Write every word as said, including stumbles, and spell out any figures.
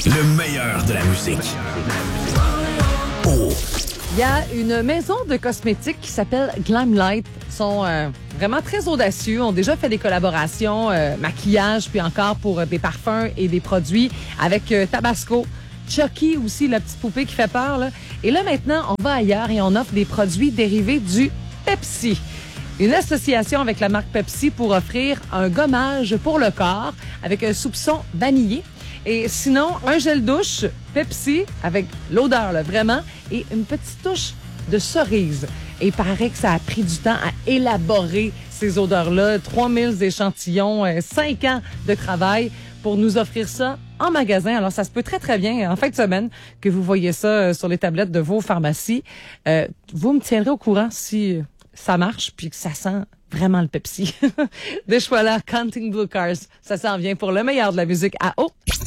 Le meilleur de la musique. Oh. Il y a une maison de cosmétiques qui s'appelle Glamlight. Ils sont euh, vraiment très audacieux. Ils ont déjà fait des collaborations, euh, maquillage, puis encore pour euh, des parfums et des produits avec euh, Tabasco. Chucky aussi, la petite poupée qui fait peur, là. Et là, maintenant, on va ailleurs et on offre des produits dérivés du Pepsi. Une association avec la marque Pepsi pour offrir un gommage pour le corps avec un soupçon vanillé. Et sinon, un gel douche Pepsi avec l'odeur, là, vraiment, et une petite touche de cerise. Et il paraît que ça a pris du temps à élaborer ces odeurs-là. trois mille échantillons, cinq ans de travail pour nous offrir ça en magasin. Alors, ça se peut très, très bien en fin de semaine que vous voyez ça sur les tablettes de vos pharmacies. Euh, vous me tiendrez au courant si ça marche puis que ça sent vraiment le Pepsi. De choix là, Counting Blue Cars, ça s'en vient pour le meilleur de la musique à eau.